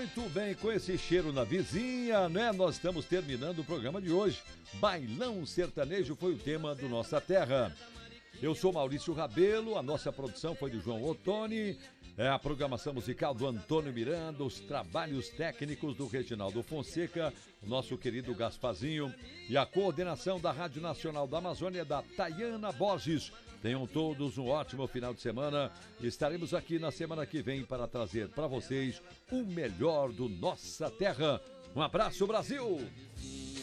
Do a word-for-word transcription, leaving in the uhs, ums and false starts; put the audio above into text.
Muito bem, com esse cheiro na vizinha, né? Nós estamos terminando o programa de hoje. Bailão Sertanejo foi o tema do Nossa Terra. Eu sou Maurício Rabelo, a nossa produção foi do João Ottoni, é a programação musical do Antônio Miranda, os trabalhos técnicos do Reginaldo Fonseca, o nosso querido Gaspazinho, e a coordenação da Rádio Nacional da Amazônia da Tayana Borges. Tenham todos um ótimo final de semana. Estaremos aqui na semana que vem para trazer para vocês o melhor do Nossa Terra. Um abraço, Brasil!